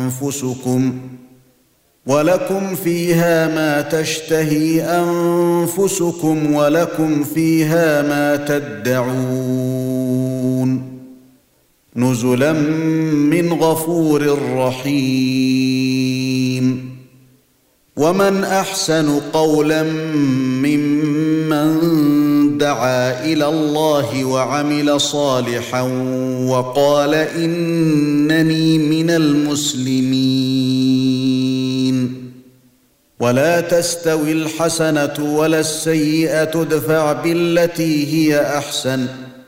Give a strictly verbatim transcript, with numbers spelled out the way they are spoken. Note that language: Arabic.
أنفسكم ولكم فيها ما تشتهي أنفسكم ولكم فيها ما تدعون نزلا من غفور رحيم ومن أحسن قولا ممن دعا إلى الله وعمل صالحا وقال إنني من المسلمين ولا تستوي الحسنة ولا السيئة ادفع بالتي هي أحسن